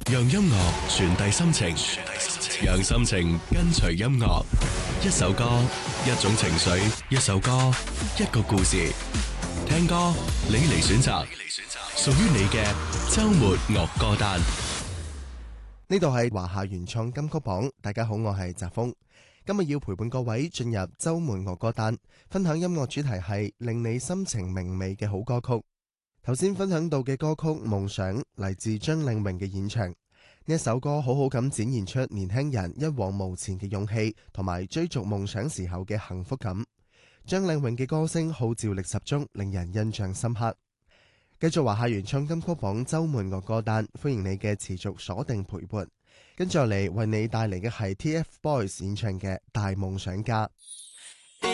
讓音樂傳遞心情，讓心情跟隨音樂。一首歌，一種情緒，一首歌，一個故事。聽歌，你嚟選擇，屬於你嘅周末樂歌單。 呢度係華夏原創金曲榜，大家好，我係澤峰。今日要陪伴各位進入周末樂歌單，分享音樂主題係令你心情明媚嘅好歌曲。頭先分享到嘅歌曲《夢想》嚟自張靚穎嘅演唱，呢一首歌好好咁展現出年輕人一往無前嘅勇氣同埋追逐夢想時候嘅幸福感。張靚穎嘅歌聲號召力十足，令人印象深刻。繼續華夏原創金曲榜周末樂歌單，歡迎你嘅持續鎖定陪伴。跟住嚟為你帶嚟嘅係 TFBOYS 演唱嘅《大夢想家》。